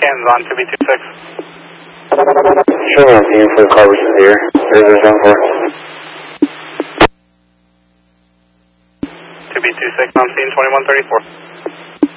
cans on 2B26. Sure, I'm seeing for the car which is here. 0074. 2B26 on scene 2134.